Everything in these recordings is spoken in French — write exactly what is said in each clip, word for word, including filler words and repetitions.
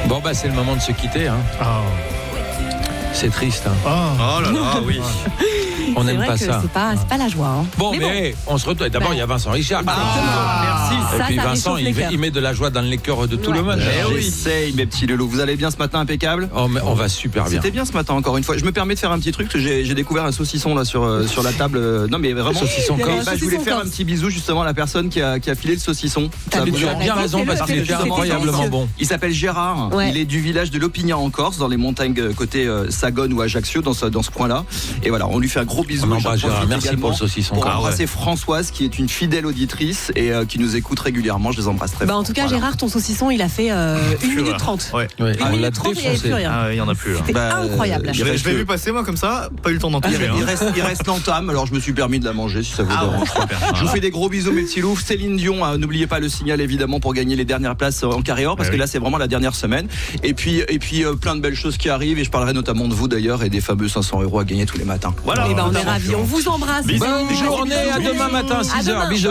Bon, bah, c'est le moment de se quitter. Hein. Oh. C'est triste. Hein. Oh. Oh là là, oui. On n'aime pas ça. C'est pas, c'est pas la joie. Hein. Bon, mais, mais bon. on se retrouve. D'abord, il bah. y a Vincent Richard. Ah, merci. Et ça, puis ça Vincent, il, il met de la joie dans les cœurs de tout ouais. le monde. Eh oui. J'essaye, mes petits loulous. Vous allez bien ce matin, impeccable? Oh, mais on va super bien. C'était bien ce matin, encore une fois. Je me permets de faire un petit truc, parce que j'ai, j'ai découvert un saucisson là sur, euh, sur la table. Non, mais vraiment. Saucisson corse. Bah, je voulais faire un petit bisou justement à la personne qui a, qui a filé le saucisson. Ça, tu as bien raison, parce qu'il est incroyablement bon. Il s'appelle Gérard. Ouais. Il est du village de Lopignan en Corse, dans les montagnes côté euh, Sagone ou Ajaccio, dans ce, dans ce coin-là. Et voilà, on lui fait un gros bisou. On embrasse Gérard. Merci pour le saucisson. Pour embrasser Françoise, qui est une fidèle auditrice et euh, qui nous écoute régulièrement. Je les embrasse très bah, fort. En tout cas, voilà. Gérard, ton saucisson, il a fait euh, une minute trente. Ouais. une ah, minute trente, il n'y avait plus rien. Ah, il n'y en a plus. C'était bah, incroyable. Euh, je l'ai, je l'ai vu passer, moi, comme ça, pas eu le temps d'en toucher. Il, il, reste, il reste l'entame, alors je me suis permis de la manger si ça vous ah, dérange. Ouais, je vous fais des gros bisous, mes petits loups. Céline Dion, hein, n'oubliez pas le signal évidemment pour gagner les dernières places en carrière, parce ouais, que oui. là, c'est vraiment la dernière semaine. Et puis, et puis euh, plein de belles choses qui arrivent. Et je parlerai notamment de vous d'ailleurs et des fameux cinq cents euros à gagner tous les matins. Voilà. Et ben, on est ravis. On vous embrasse. Bisous. Bonne journée. À demain matin, six heures. Bisous.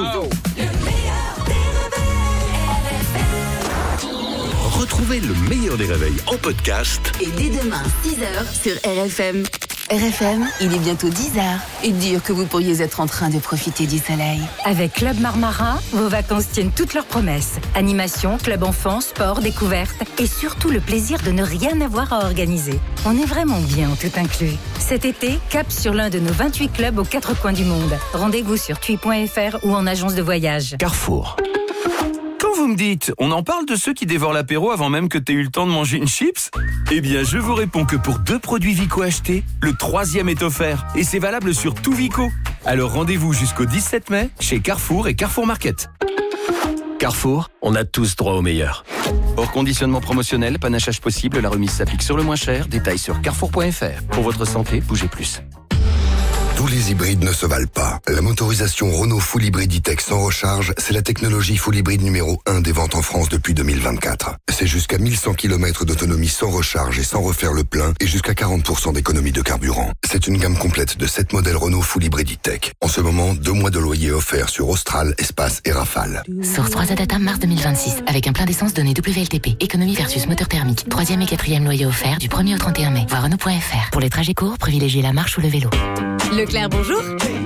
Retrouvez le meilleur des réveils en podcast. Et dès demain, six heures sur R F M. R F M, il est bientôt dix heures. Et dire que vous pourriez être en train de profiter du soleil. Avec Club Marmarin, vos vacances tiennent toutes leurs promesses. Animation, club enfant, sport, découverte et surtout le plaisir de ne rien avoir à organiser. On est vraiment bien tout inclus. Cet été, cap sur l'un de nos vingt-huit clubs aux quatre coins du monde. Rendez-vous sur tui point f r ou en agence de voyage. Carrefour. Quand vous me dites, on en parle de ceux qui dévorent l'apéro avant même que tu aies eu le temps de manger une chips? Eh bien, je vous réponds que pour deux produits Vico achetés, le troisième est offert. Et c'est valable sur tout Vico. Alors rendez-vous jusqu'au dix-sept mai chez Carrefour et Carrefour Market. Carrefour, on a tous droit au meilleur. Hors conditionnement promotionnel, panachage possible, la remise s'applique sur le moins cher. Détails sur carrefour point f r. Pour votre santé, bougez plus. Tous les hybrides ne se valent pas. La motorisation Renault Full Hybrid E-Tech sans recharge, c'est la technologie Full Hybrid numéro un des ventes en France depuis deux mille vingt-quatre. C'est jusqu'à mille cent kilomètres d'autonomie sans recharge et sans refaire le plein et jusqu'à quarante pour cent d'économie de carburant. C'est une gamme complète de sept modèles Renault Full Hybrid E-Tech. En ce moment, deux mois de loyer offerts sur Austral, Espace et Rafale. Source trois A Data mars deux mille vingt-six. Avec un plein d'essence donné W L T P. Économie versus moteur thermique. Troisième et quatrième loyer offert du premier au trente et un mai. Voir Renault point f r. Pour les trajets courts, privilégiez la marche ou le vélo. Leclerc, bonjour.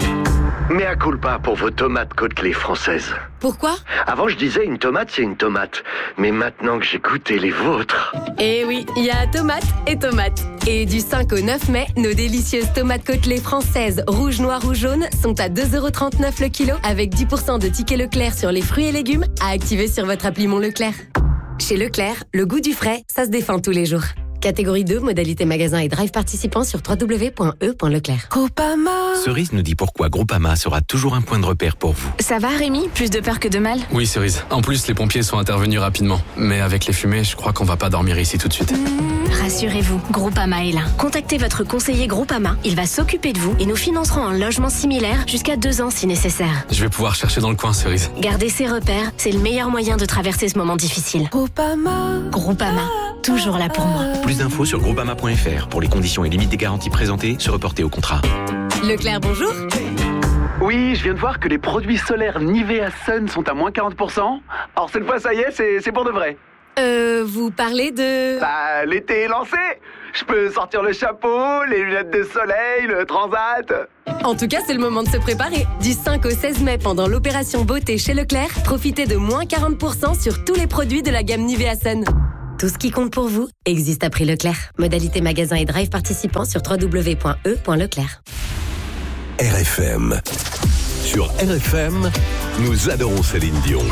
Mea culpa pour vos tomates côtelées françaises. Pourquoi? Avant, je disais une tomate, c'est une tomate. Mais maintenant que j'ai goûté les vôtres... Eh oui, il y a tomate et tomate. Et du cinq au neuf mai, nos délicieuses tomates côtelées françaises, rouges, noires ou jaunes, sont à deux euros trente-neuf le kilo, avec dix pour cent de tickets Leclerc sur les fruits et légumes, à activer sur votre appli Mon Leclerc. Chez Leclerc, le goût du frais, ça se défend tous les jours. Catégorie deux, modalité magasin et drive participant sur w w w point e point leclerc. Groupama. Cerise nous dit pourquoi Groupama sera toujours un point de repère pour vous. Ça va Rémi? Plus de peur que de mal? Oui Cerise. En plus, les pompiers sont intervenus rapidement. Mais avec les fumées, je crois qu'on va pas dormir ici tout de suite. Mmh, rassurez-vous, Groupama est là. Contactez votre conseiller Groupama. Il va s'occuper de vous et nous financerons un logement similaire jusqu'à deux ans si nécessaire. Je vais pouvoir chercher dans le coin, Cerise. Gardez ses repères, c'est le meilleur moyen de traverser ce moment difficile. Groupama. Groupama. Toujours là pour moi. Plus d'infos sur groupama point f r. Pour les conditions et limites des garanties présentées, se reporter au contrat. Leclerc, bonjour. Oui, je viens de voir que les produits solaires Nivea Sun sont à moins quarante pour cent. Alors cette fois, ça y est, c'est, c'est pour de vrai. Euh, vous parlez de... Bah, l'été est lancé. Je peux sortir le chapeau, les lunettes de soleil, le transat. En tout cas, c'est le moment de se préparer. Du cinq au seize mai, pendant l'opération beauté chez Leclerc, profitez de moins quarante pour cent sur tous les produits de la gamme Nivea Sun. Tout ce qui compte pour vous existe à prix Leclerc. Modalité magasin et drive participant sur w w w point e point leclerc. R F M. Sur R F M, nous adorons Céline Dion.